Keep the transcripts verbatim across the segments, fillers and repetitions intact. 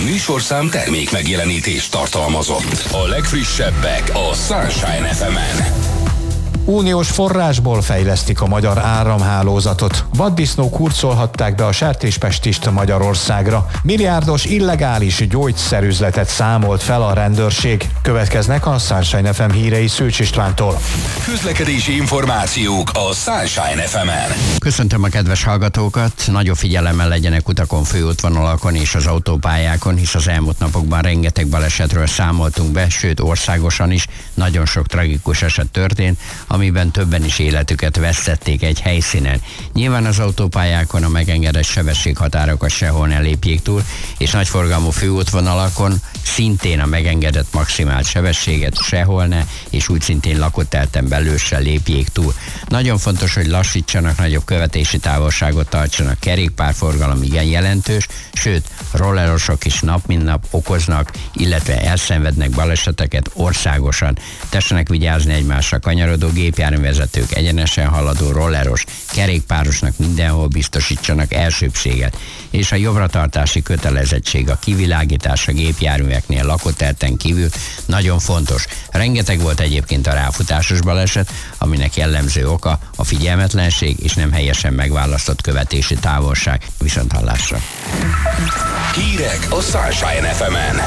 műsorszám termék megjelenítést tartalmazott. A legfrissebbek a Sunshine ef emen. Uniós forrásból fejlesztik a magyar áramhálózatot. Vaddisznók hurcolhatták be a sertéspestist Magyarországra. Milliárdos illegális gyógyszerüzletet számolt fel a rendőrség. Következnek a Sunshine ef em hírei Szőcs Istvántól. Közlekedési információk a Sunshine ef emen. Köszöntöm a kedves hallgatókat. Nagyobb figyelemmel legyenek utakon, főútvonalakon és az autópályákon, hisz az elmúlt napokban rengeteg balesetről számoltunk be, sőt országosan is nagyon sok tragikus eset történt, amiben többen is életüket vesztették egy helyszínen. Nyilván az autópályákon a megengedett sebességhatárokat sehol ne lépjék túl, és nagyforgalmú főútvonalakon szintén a megengedett maximált sebességet sehol ne, és úgy szintén lakott telten belül se lépjék túl. Nagyon fontos, hogy lassítsanak, nagyobb követési távolságot tartsanak, kerékpárforgalom igen jelentős, sőt, rollerosok is nap mint nap okoznak, illetve elszenvednek baleseteket országosan. Tessenek vigyázni egymásra, kanyarodó gépjárművezetők, egyenesen haladó rolleros, kerékpárosnak mindenhol biztosítsanak elsőbbséget, és a jobbratartási kötelezettség, a kivilágítás a gépjárműveknél lakóterten kívül nagyon fontos. Rengeteg volt egyébként a ráfutásos baleset, aminek jellemző oka a figyelmetlenség és nem helyesen megválasztott követési távolság. Viszonthallásra! Hírek a Sunshine ef emen.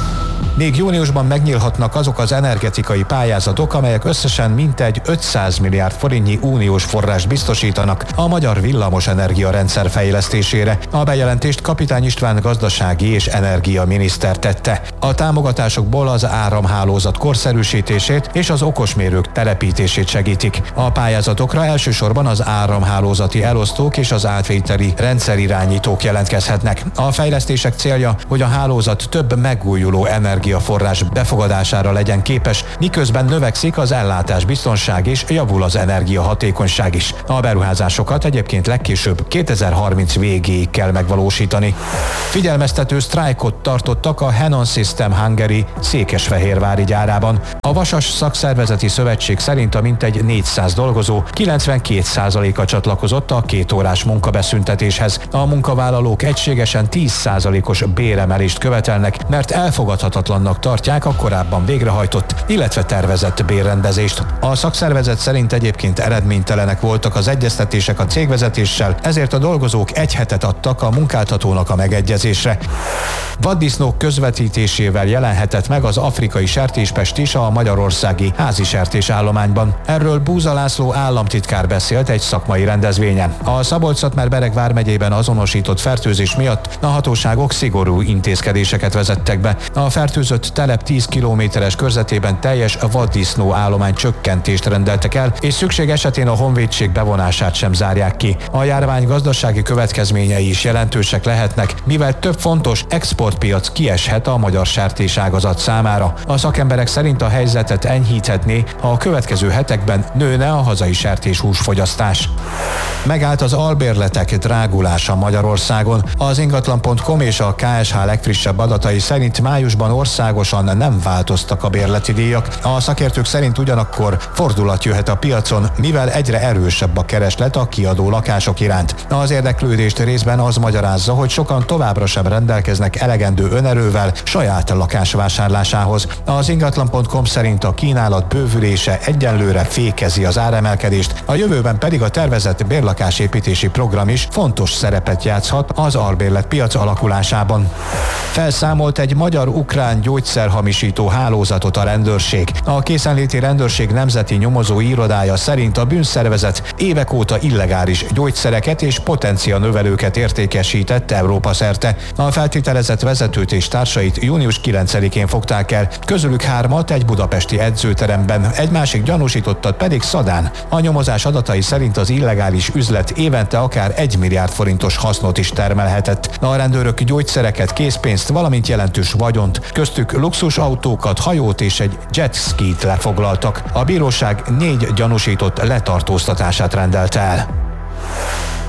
Még júniusban megnyílhatnak azok az energetikai pályázatok, amelyek összesen mintegy ötszáz milliárd forintnyi uniós forrást biztosítanak a magyar villamosenergia rendszer fejlesztésére. A bejelentést Kapitány István gazdasági és energiaminiszter tette. A támogatásokból az áramhálózat korszerűsítését és az okosmérők telepítését segítik. A pályázatokra elsősorban az áramhálózati elosztók és az átvételi rendszerirányítók jelentkezhetnek. A fejlesztések célja, hogy a hálózat több megújuló energia energiaforrás befogadására legyen képes, miközben növekszik az ellátás biztonság és javul az energiahatékonyság is. A beruházásokat egyébként legkésőbb kétezer-harminc végéig kell megvalósítani. Figyelmeztető sztrájkot tartottak a Henon System Hungary székesfehérvári gyárában. A Vasas Szakszervezeti Szövetség szerint a mintegy négyszáz dolgozó kilencvenkét százaléka csatlakozott a két órás munkabeszüntetéshez. A munkavállalók egységesen tíz százalékos béremelést követelnek, mert elfogadhatatlan tartják a korábban végrehajtott, illetve tervezett bérrendezést. A szakszervezet szerint egyébként eredménytelenek voltak az egyeztetések a cégvezetéssel, ezért a dolgozók egy hetet adtak a munkáltatónak a megegyezésre. Vaddisznók közvetítésével jelenhetett meg az afrikai sertéspest is a magyarországi házi sertésállományban. Erről Búza László államtitkár beszélt egy szakmai rendezvényen. A Szabolcs-Szatmár-Bereg vármegyében azonosított fertőzés miatt a hatóságok szigorú intézkedéseket vezettek be. A fertőzött telep tíz kilométeres körzetében teljes vaddisznó állomány csökkentést rendeltek el, és szükség esetén a honvédség bevonását sem zárják ki. A járvány gazdasági következményei is jelentősek lehetnek, mivel több fontos exportpiac kieshet a magyar sertéságazat számára. A szakemberek szerint a helyzetet enyhíthetné, ha a következő hetekben nőne a hazai sertéshús fogyasztás. Megállt az albérletek drágulása Magyarországon. Az ingatlan pont com és a ká es há legfrissebb adatai szerint májusban országosan nem változtak a bérleti díjak. A szakértők szerint ugyanakkor fordulat jöhet a piacon, mivel egyre erősebb a kereslet a kiadó lakások iránt. Az érdeklődést részben az magyarázza, hogy sokan továbbra sem rendelkeznek elegendő önerővel saját lakás vásárlásához. Az ingatlan pont com szerint a kínálat bővülése egyenlőre fékezi az áremelkedést, a jövőben pedig a tervezett bérlakásépítési program is fontos szerepet játszhat az albérletpiac alakulásában. Felszámolt egy magyar-ukrán gyógyszerhamisító hálózatot a rendőrség. A készenléti rendőrség nemzeti nyomozó irodája szerint a bűnszervezet évek óta illegális gyógyszereket és potencia növelőket értékesített Európa szerte. A feltételezett vezetőt és társait június kilencedikén fogták el, közülük hármat egy budapesti edzőteremben, egy másik gyanúsítottat pedig Szadán. A nyomozás adatai szerint az illegális üzlet évente akár egy milliárd forintos hasznot is termelhetett. A rendőrök gyógyszereket, készpénzt, valamint jelentős vagyont, köztük luxusautókat, hajót és egy jetskit lefoglaltak. A bíróság négy gyanúsított letartóztatását rendelte el.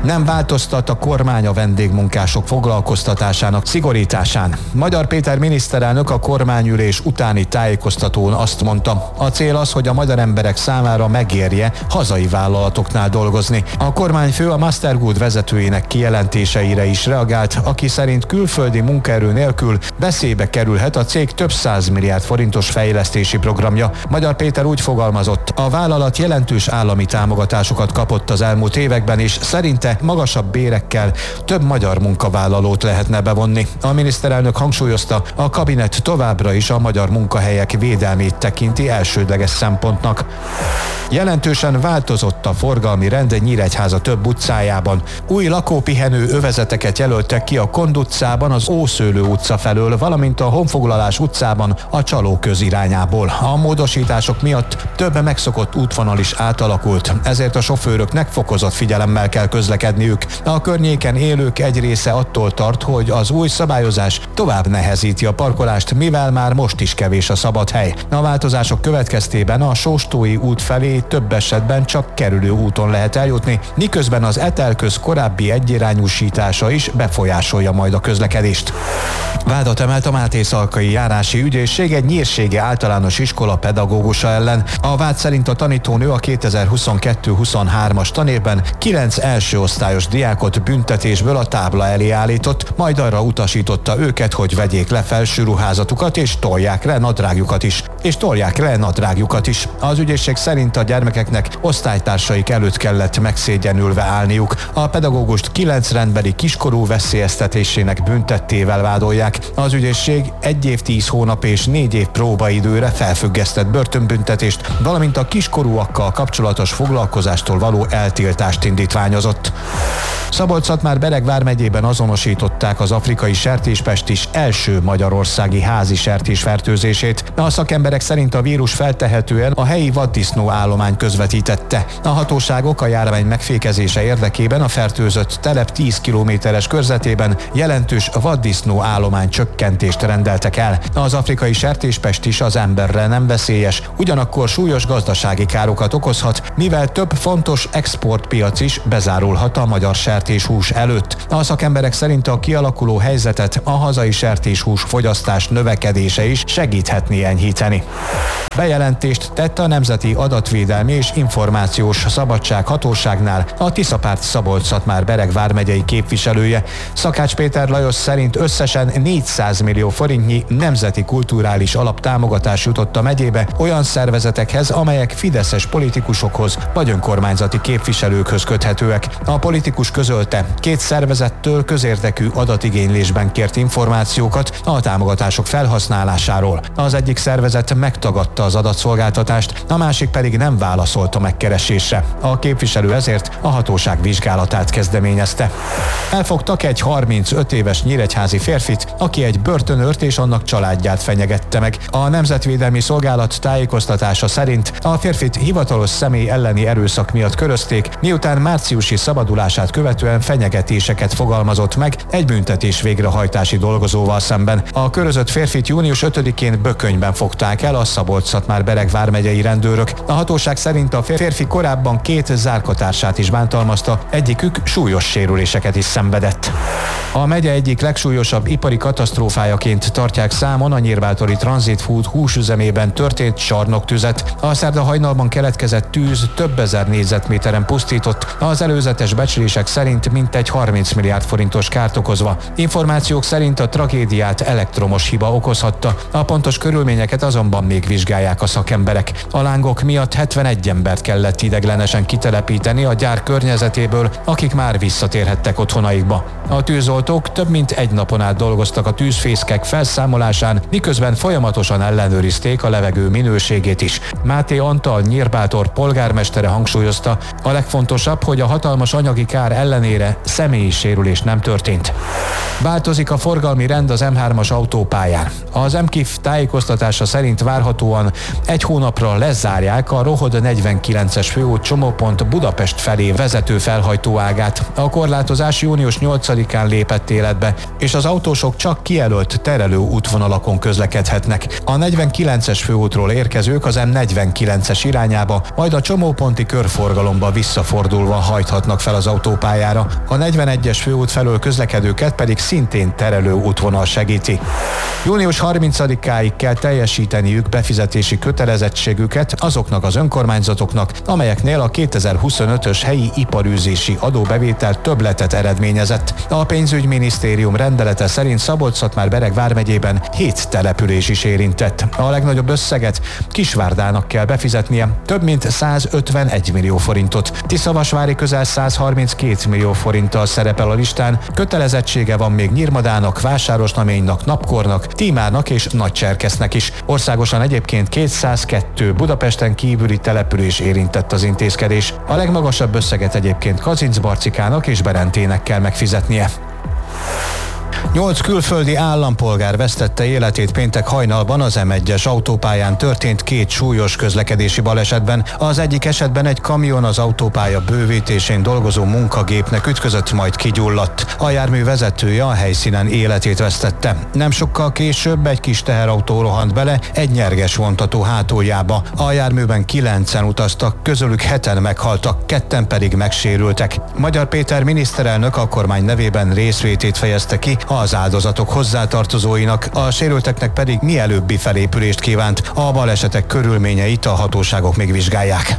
Nem változtat a kormány a vendégmunkások foglalkoztatásának szigorításán. Magyar Péter miniszterelnök a kormányülés utáni tájékoztatón azt mondta, a cél az, hogy a magyar emberek számára megérje hazai vállalatoknál dolgozni. A kormányfő a Mastergood vezetőjének kijelentéseire is reagált, aki szerint külföldi munkaerő nélkül veszélybe kerülhet a cég több száz milliárd forintos fejlesztési programja. Magyar Péter úgy fogalmazott, a vállalat jelentős állami támogatásokat kapott az elmúlt években, és szerinte magasabb bérekkel több magyar munkavállalót lehetne bevonni. A miniszterelnök hangsúlyozta, a kabinet továbbra is a magyar munkahelyek védelmét tekinti elsődleges szempontnak. Jelentősen változott a forgalmi rend Nyíregyháza több utcájában. Új lakópihenő övezeteket jelöltek ki a Kond utcában, az Ószőlő utca felől, valamint a Honfoglalás utcában a Csalóköz irányából. A módosítások miatt több megszokott útvonal is átalakult, ezért a sofőröknek fokozott figyelemmel kell közlekedniük. A környéken élők egy része attól tart, hogy az új szabályozás tovább nehezíti a parkolást, mivel már most is kevés a szabad hely. A változások következtében a Sóstói út felé több esetben csak kerülő úton lehet eljutni, miközben az Etelköz korábbi egyirányúsítása is befolyásolja majd a közlekedést. Vádat emelt a Mátészalkai járási ügyészség egy Nyírségi Általános Iskola pedagógusa ellen. A vád szerint a tanítónő a kétezer-huszonkettő huszonhármas tanévben kilenc első osztályos diákot büntetésből a tábla elé állított, majd arra utasította őket, hogy vegyék le felső ruházatukat és tolják le nadrágjukat is. És tolják le nadrágjukat is. Az ügyészség szerint a gyermekeknek osztálytársaik előtt kellett megszégyenülve állniuk. A pedagógust kilenc rendbeli kiskorú veszélyeztetésének büntettével vádolják. Az ügyészség egy év tíz hónap és négy év próbaidőre felfüggesztett börtönbüntetést, valamint a kiskorúakkal kapcsolatos foglalkozástól való eltiltást indítványozott. Szabolcs-Szatmár-Bereg vármegyében azonosították az afrikai sertéspestis első magyarországi házi sertésfertőzését. A szakemberek szerint a vírus feltehetően a helyi vaddisznó állomány közvetítette. A hatóságok a járvány megfékezése érdekében a fertőzött telep tíz kilométeres körzetében jelentős vaddisznó állomány csökkentést rendeltek el. Az afrikai sertéspestis az emberre nem veszélyes, ugyanakkor súlyos gazdasági károkat okozhat, mivel több fontos exportpiac is bezárulhat a magyar sertéshús előtt. A szakemberek szerint a kialakuló helyzetet a hazai sertéshús fogyasztás növekedése is segíthetné enyhíteni. Bejelentést tett a Nemzeti Adatvédelmi és Információs Szabadság Hatóságnál a Tiszapárt Szabolcs-Szatmár-Bereg vármegyei képviselője. Szakács Péter Lajos szerint összesen négyszáz millió forintnyi nemzeti kulturális alaptámogatás jutott a megyébe olyan szervezetekhez, amelyek fideszes politikusokhoz vagy önkormányzati képviselőkhöz köthetőek. A politikus közölte, két szervezettől közérdekű adatigénylésben kért információkat a támogatások felhasználásáról. Az egyik szervezet megtagadta az adatszolgáltatást, a másik pedig nem válaszolt a megkeresésre. A képviselő ezért a hatóság vizsgálatát kezdeményezte. Elfogtak egy harmincöt éves nyíregyházi férfit, aki egy börtönőrt és annak családját fenyegette meg. A Nemzetvédelmi Szolgálat tájékoztatása szerint a férfit hivatalos személy elleni erőszak miatt körözték, miután márciusi szabadulását követően fenyegetéseket fogalmazott meg egy büntetés végrehajtási dolgozóval szemben. A körözött férfit június ötödikén Bökönyben fogták el a Szabolcs-Szatmár-Bereg vármegyei rendőrök. A hatóság szerint a férfi korábban két zárkatársát is bántalmazta, egyikük súlyos sérüléseket is szenvedett. A megye egyik legsúlyosabb ipari katasztrófájaként tartják számon a Nyírbátori Transit Food húsüzemében történt csarnoktüzet. A szerda hajnalban keletkezett tűz több ezer négyzetméteren pusztított, az előzetes becslések szerint mintegy harminc milliárd forintos kárt okozva. Információk szerint a tragédiát elektromos hiba okozhatta, a pontos körülményeket azonban még vizsgálják a szakemberek. A lángok miatt hetvenegy embert kellett ideglenesen kitelepíteni a gyár környezetéből, akik már visszatérhettek otthonaikba. A tűzoltók több mint egy napon át dolgoztak a tűzfészkek felszámolásán, miközben folyamatosan ellenőrizték a levegő minőségét is. Máté Antal Nyírbátor polgármestere hangsúlyozta, a legfontosabb, hogy a hatalmas anyagi kár ellenére személyi sérülés nem történt. Változik a forgalmi rend az M hármas autópályán. Az em kif tájékoztatása szerint várhatóan egy hónapra lezárják a Rohod negyvenkilences főút csomópont Budapest felé vezető felhajtóágát. A korlátozás június nyolcadikán lépett életbe, és az autósok csak kijelölt terelő útvonalakon közlekedhetnek. A negyvenkilences főútról érkezők az M negyvenkilences irányába, majd a csomóponti körforgalomba visszafordulva hajthatnak fel fel az autópályára. A negyvenegyes főút felől közlekedőket pedig szintén terelő útvonal segíti. június harmincadikáig kell teljesíteniük befizetési kötelezettségüket azoknak az önkormányzatoknak, amelyeknél a kétezer-huszonötös helyi iparűzési adóbevétel többletet eredményezett. A pénzügyminisztérium rendelete szerint Szabolcs-Szatmár-Bereg vármegyében hét település is érintett. A legnagyobb összeget Kisvárdának kell befizetnie, több mint százötvenegy millió forintot. Tiszavasvári közel százharminckét millió forinttal szerepel a listán, kötelezettsége van még Nyírmadának, Vásárosnaménynak, Napkornak, Tímárnak és Nagycserkesznek is. Országosan egyébként kétszázkettő Budapesten kívüli település érintett az intézkedés. A legmagasabb összeget egyébként Kazincbarcikának és Berentének kell megfizetnie. Nyolc külföldi állampolgár vesztette életét péntek hajnalban az em egyes autópályán történt két súlyos közlekedési balesetben. Az egyik esetben egy kamion az autópálya bővítésén dolgozó munkagépnek ütközött, majd kigyulladt. A jármű vezetője a helyszínen életét vesztette. Nem sokkal később egy kis teherautó rohant bele egy nyerges vontató hátuljába. A járműben kilencen utaztak, közülük heten meghaltak, ketten pedig megsérültek. Magyar Péter miniszterelnök a kormány nevében részvétét fejezte ki az áldozatok hozzátartozóinak, a sérülteknek pedig mielőbbi felépülést kívánt. A balesetek körülményeit a hatóságok még vizsgálják.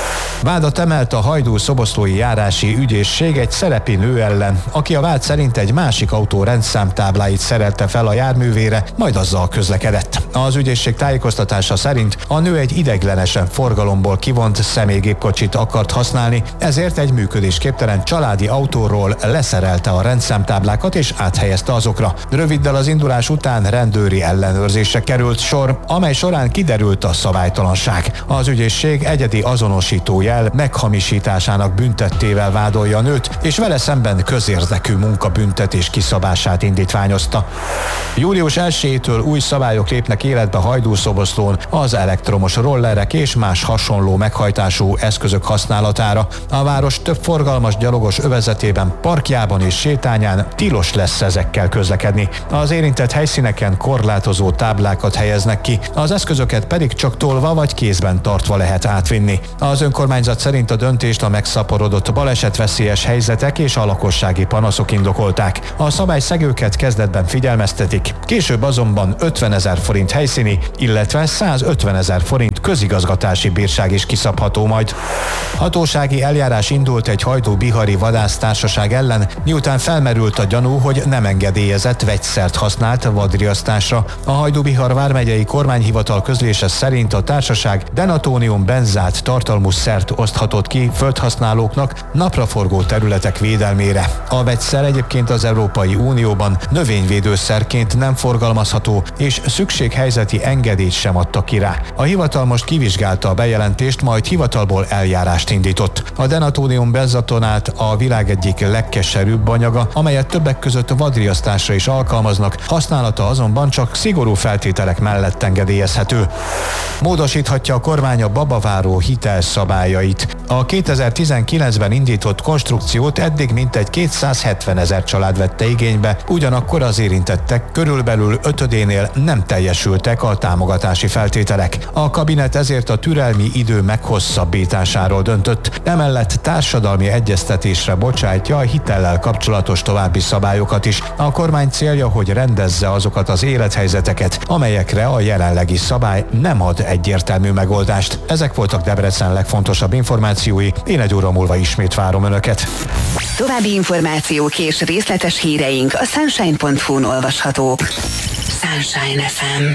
Vádat emelt a Hajdú-szoboszlói járási ügyészség egy szerepi nő ellen, aki a vád szerint egy másik autó rendszámtábláit szerelte fel a járművére, majd azzal közlekedett. Az ügyészség tájékoztatása szerint a nő egy ideiglenesen forgalomból kivont személygépkocsit akart használni, ezért egy működésképtelen családi autóról leszerelte a rendszámtáblákat és áthelyezte azokra. Röviddel az indulás után rendőri ellenőrzésre került sor, amely során kiderült a szabálytalanság. Az ügyészség egyedi azonosító jel meghamisításának büntettével vádolja a nőt, és vele szemben közérdekű munkabüntetés kiszabását indítványozta. július elsejétől új szabályok lépnek életbe Hajdú-szoboszlón az elektromos rollerek és más hasonló meghajtású eszközök használatára. A város több forgalmas gyalogos övezetében, parkjában és sétányán tilos lesz ezekkel közlekedni. Az érintett helyszíneken korlátozó táblákat helyeznek ki, az eszközöket pedig csak tolva vagy kézben tartva lehet átvinni. Az önkormányzat szerint a döntést a megszaporodott balesetveszélyes helyzetek és a lakossági panaszok indokolták. A szabályszegőket kezdetben figyelmeztetik, később azonban ötvenezer forint helyszíni, illetve százötvenezer forint közigazgatási bírság is kiszabható majd. Hatósági eljárás indult egy hajdú-bihari vadásztársaság ellen, miután felmerült a gyanú, hogy nem engedélyezett vegyszert használt vadriasztásra. A Hajdú-Bihar vármegyei kormányhivatal közlése szerint a társaság denatónium benzát tartalmú szert oszthatott ki földhasználóknak napraforgó területek védelmére. A vegyszer egyébként az Európai Unióban növényvédőszerként nem forgalmazható, és szükséghelyzeti engedélyt sem adtak ki rá. A hivatal most kivizsgálta a bejelentést, majd hivatalból eljárást indított. A denatónium benzatonát a világ egyik legkeserűbb anyaga, amelyet többek között vadriasztásra is alkalmaznak, használata azonban csak szigorú feltételek mellett engedélyezhető. Módosíthatja a kormány a babaváró hitelszabályait. A kétezer-tizenkilencben indított konstrukciót eddig mintegy kétszázhetvenezer család vette igénybe, ugyanakkor az érintettek körülbelül ötödénél nem teljesültek a támogatási feltételek. A kabinet ezért a türelmi idő meghosszabbításáról döntött, emellett társadalmi egyeztetésre bocsájtja a hitellel kapcsolatos további szabályokat is. A kormány célja, hogy rendezze azokat az élethelyzeteket, amelyekre a jelenlegi szabály nem ad egyértelmű megoldást. Ezek voltak Debrecen legfontosabb információi, én egy óra múlva ismét várom Önöket. További információk és részletes híreink a sunshine pont hu-n olvashatók. Sunshine ef em.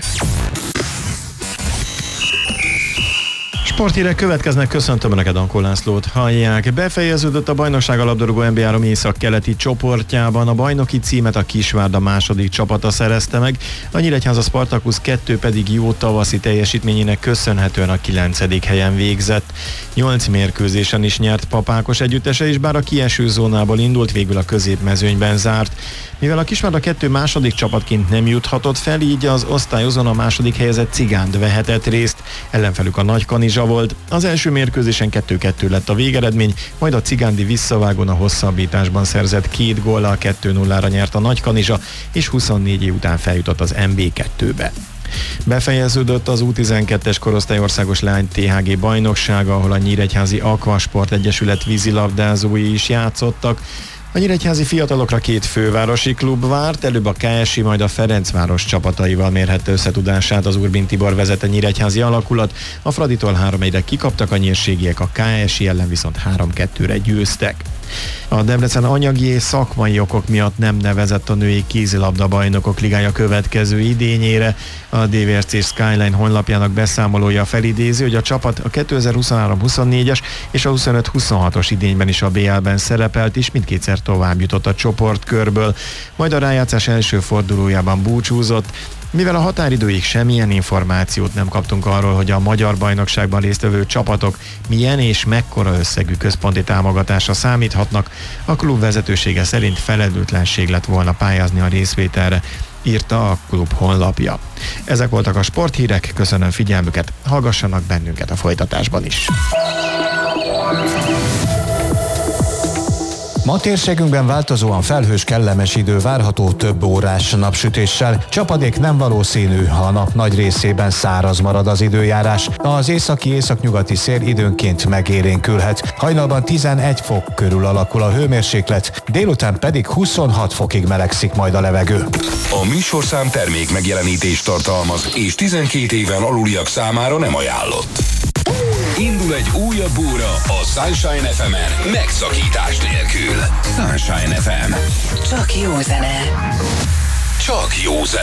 Sporthírek következnek, köszöntöm Önöket, Ankó Lászlót hallják. Befejeződött a bajnokság a labdarúgó en bé három észak-keleti csoportjában. A bajnoki címet a Kisvárda második csapata szerezte meg, a Nyíregyháza Spartacus kettő pedig jó tavaszi teljesítményének köszönhetően a kilencedik helyen végzett. Nyolc mérkőzésen is nyert Papákos együttese is, bár a kieső zónából indult, végül a középmezőnyben zárt. Mivel a Kisvárda kettő második csapatként nem juthatott fel, így az osztályozón a második helyezett Cigánd vehetett részt. Ellenfelük a Nagykanizsa volt. Az első mérkőzésen kettő-kettő lett a végeredmény, majd a cigándi visszavágón a hosszabbításban szerzett két góllal kettő nullára nyert a Nagykanizsa, és huszonnégy év után feljutott az en bé kettőbe. Befejeződött az U tizenkettes korosztály országos lány té há gé bajnoksága, ahol a Nyíregyházi Aquasport Egyesület vízilabdázói is játszottak. A nyíregyházi fiatalokra két fővárosi klub várt, előbb a ká es i, majd a Ferencváros csapataival mérhette összetudását az Urbin Tibor vezette nyíregyházi alakulat. A Fraditól három egyre kikaptak a nyírségiek, a ká es i ellen viszont három kettőre győztek. A Debrecen anyagi és szakmai okok miatt nem nevezett a női kézilabda bajnokok ligája következő idényére. A dé vé er cé Skyline honlapjának beszámolója felidézi, hogy a csapat a kétezer-huszonhárom huszonnégyes és a huszonöt huszonhatos idényben is a bé el-ben szerepelt, és mindkétszer tovább jutott a csoportkörből, majd a rájátszás első fordulójában búcsúzott. Mivel a határidőig semmilyen információt nem kaptunk arról, hogy a magyar bajnokságban résztvevő csapatok milyen és mekkora összegű központi támogatásra számíthatnak, a klub vezetősége szerint felelőtlenség lett volna pályázni a részvételre, írta a klub honlapja. Ezek voltak a sporthírek, köszönöm figyelmüket, hallgassanak bennünket a folytatásban is. Ma térségünkben változóan felhős, kellemes idő várható több órás napsütéssel. Csapadék nem valószínű, ha a nap nagy részében száraz marad az időjárás. Az északi-északnyugati szél időnként megélénkülhet. Hajnalban tizenegy fok körül alakul a hőmérséklet, délután pedig huszonhat fokig melegszik majd a levegő. A műsorszám termék megjelenítést tartalmaz, és tizenkét éven aluliak számára nem ajánlott. Indul egy újabb óra a Sunshine ef emen, megszakítás nélkül. Sunshine ef em. Csak jó zene. Csak jó zene.